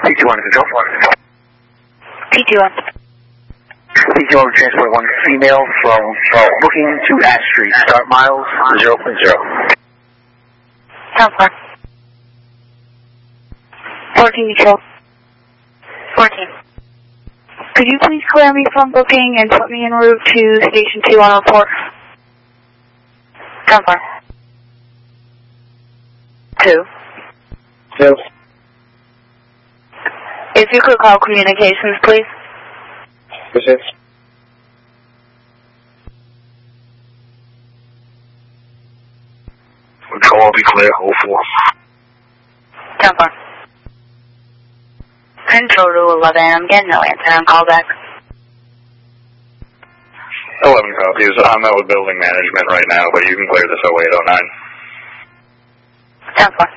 P21 control. P21. P21 transport 1 female from booking to Ash Street. Start miles 0.0. Sounds fine. 14 control. 14. Could you please clear me from booking and put me en route to station 2104? Sounds fine. 2. Yes. If you could call communications, please. Yes. Control will be clear, 04. Sounds fine. Control to 11, I'm getting no answer on callback. 11 copies. I'm out with building management right now, but you can clear this 0809. Sounds fine.